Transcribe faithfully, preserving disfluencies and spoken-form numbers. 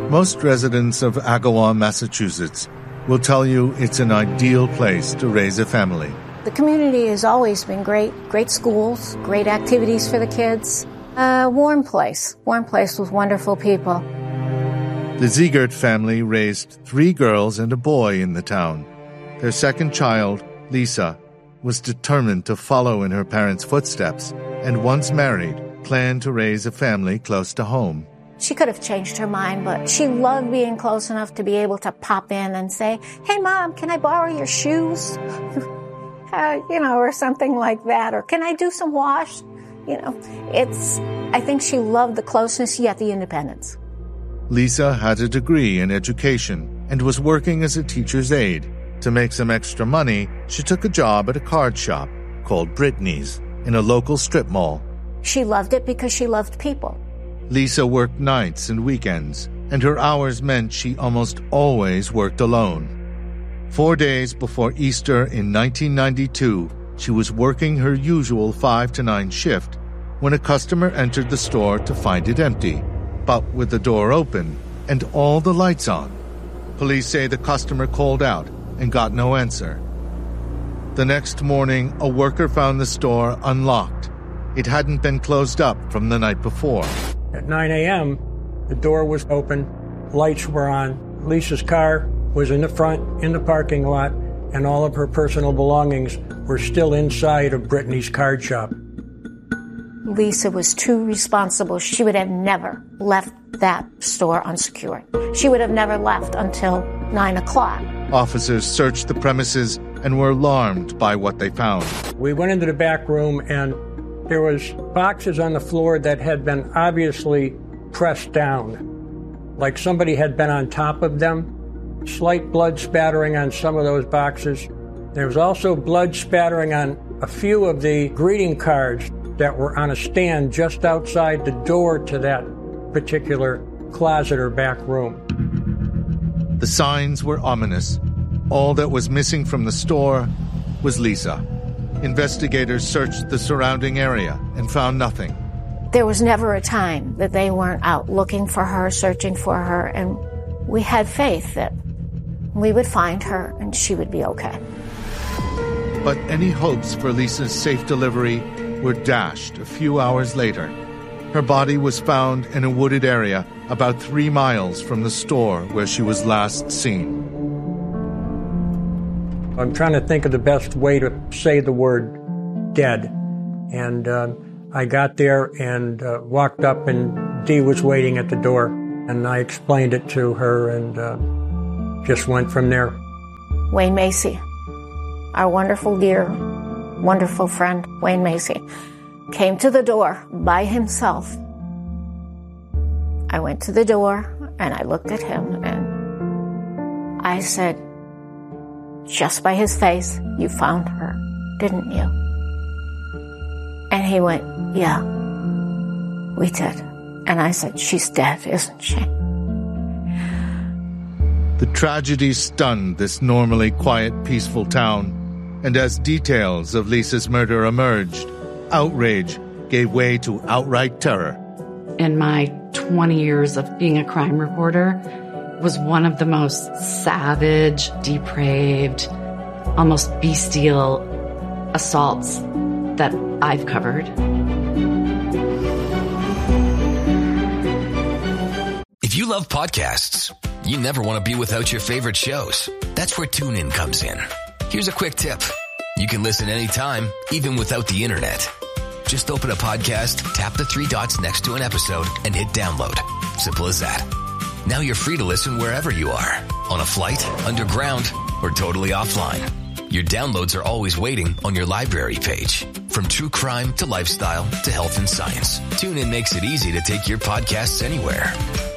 Most residents of Agawam, Massachusetts, will tell you it's an ideal place to raise a family. The community has always been great. Great schools, great activities for the kids. A warm place. Warm place with wonderful people. The Ziegert family raised three girls and a boy in the town. Their second child, Lisa, was determined to follow in her parents' footsteps and, once married, planned to raise a family close to home. She could have changed her mind, but she loved being close enough to be able to pop in and say, "Hey, Mom, can I borrow your shoes?" uh, you know, or something like that. Or, "Can I do some wash?" You know, it's, I think she loved the closeness, yet the independence. Lisa had a degree in education and was working as a teacher's aide. To make some extra money, she took a job at a card shop called Brittany's in a local strip mall. She loved it because she loved people. Lisa worked nights and weekends, and her hours meant she almost always worked alone. Four days before Easter in nineteen ninety-two, she was working her usual five to nine shift when a customer entered the store to find it empty, but with the door open and all the lights on. Police say the customer called out and got no answer. The next morning, a worker found the store unlocked. It hadn't been closed up from the night before. At nine a.m., the door was open, lights were on, Lisa's car was in the front, in the parking lot, and all of her personal belongings were still inside of Brittany's card shop. Lisa was too responsible. She would have never left that store unsecured. She would have never left until nine o'clock. Officers searched the premises and were alarmed by what they found. We went into the back room, and there was boxes on the floor that had been obviously pressed down, like somebody had been on top of them. Slight blood spattering on some of those boxes. There was also blood spattering on a few of the greeting cards that were on a stand just outside the door to that particular closet or back room. The signs were ominous. All that was missing from the store was Lisa. Investigators searched the surrounding area and found nothing. There was never a time that they weren't out looking for her, searching for her, and we had faith that we would find her and she would be okay. But any hopes for Lisa's safe delivery were dashed a few hours later. Her body was found in a wooded area about three miles from the store where she was last seen. I'm trying to think of the best way to say the word dead. And uh, I got there and uh, walked up, and Dee was waiting at the door. And I explained it to her and uh, just went from there. Wayne Macy, our wonderful, dear, wonderful friend, Wayne Macy, came to the door by himself. I went to the door and I looked at him and I said, "Just by his face, you found her, didn't you?" And he went, "Yeah, we did." And I said, "She's dead, isn't she?" The tragedy stunned this normally quiet, peaceful town, and as details of Lisa's murder emerged, outrage gave way to outright terror. In my twenty years of being a crime reporter, was one of the most savage, depraved, almost bestial assaults that I've covered. If you love podcasts, you never want to be without your favorite shows. That's where TuneIn comes in. Here's a quick tip. You can listen anytime, even without the internet. Just open a podcast, tap the three dots next to an episode, and hit download. Simple as that. Now you're free to listen wherever you are, on a flight, underground, or totally offline. Your downloads are always waiting on your library page. From true crime to lifestyle to health and science, TuneIn makes it easy to take your podcasts anywhere.